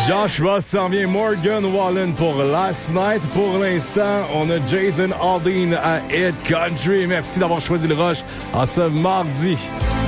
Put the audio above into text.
Joshua s'en vient, Morgan Wallen pour Last Night. Pour l'instant, on a Jason Aldean à Hit Country. Merci d'avoir choisi le Rush en ce mardi.